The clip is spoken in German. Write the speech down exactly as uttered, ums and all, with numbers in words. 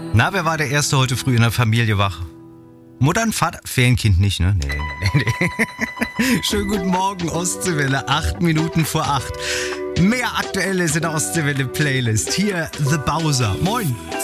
Na, wer war der Erste heute früh in der Familie wach? Mutter und Vater? Ferienkind nicht, ne? Nee, nee, nee, nee. Schönen guten Morgen, Ostseewelle, acht Minuten vor acht. Mehr Aktuelles in der Ostseewelle-Playlist. Hier The Bowser. Moin.